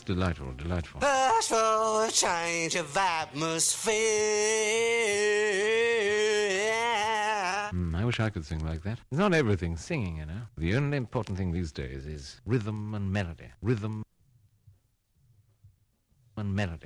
That's delightful, delightful. Ask for a change of atmosphere. I wish I could sing like that. It's not everything singing, you know. The only important thing these days is rhythm and melody. Rhythm and melody.